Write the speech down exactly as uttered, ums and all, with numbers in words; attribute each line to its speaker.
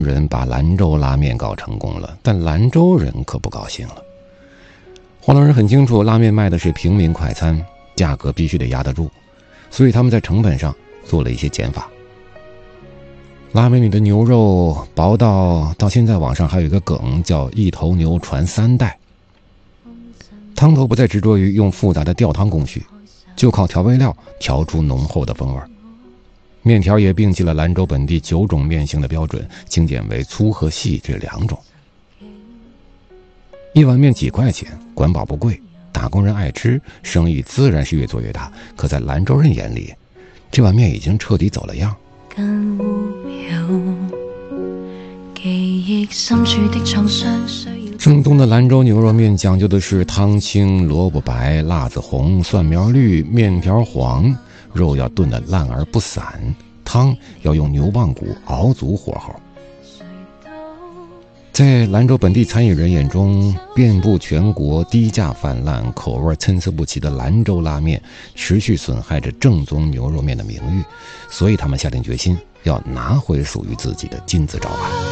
Speaker 1: 人把兰州拉面搞成功了，但兰州人可不高兴了。黄老人很清楚，拉面卖的是平民快餐，价格必须得压得住，所以他们在成本上做了一些减法。拉面里的牛肉薄到到现在网上还有一个梗叫一头牛传三代。汤头不再执着于用复杂的吊汤工序，就靠调味料调出浓厚的风味。面条也摒弃了兰州本地九种面型的标准，精简为粗和细这两种。一碗面几块钱，管饱不贵，打工人爱吃，生意自然是越做越大。可在兰州人眼里，这碗面已经彻底走了样。正宗的兰州牛肉面讲究的是汤清、萝卜白、辣子红、蒜苗绿、面条黄，肉要炖得烂而不散，汤要用牛棒骨熬足火候。在兰州本地餐饮人眼中，遍布全国、低价泛滥、口味参差不齐的兰州拉面持续损害着正宗牛肉面的名誉，所以他们下定决心要拿回属于自己的金字招牌。